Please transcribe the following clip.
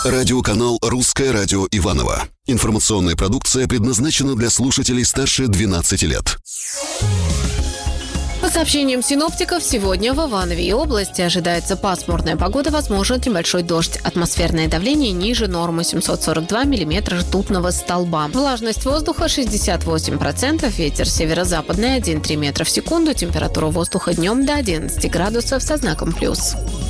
Радиоканал «Русское радио Иваново». Информационная продукция предназначена для слушателей старше 12 лет. По сообщениям синоптиков, сегодня в Иванове и области ожидается пасмурная погода, возможен небольшой дождь. Атмосферное давление ниже нормы 742 миллиметра ртутного столба. Влажность воздуха 68%, ветер северо-западный 1,3 метра в секунду, температура воздуха днем до 11 градусов со знаком плюс.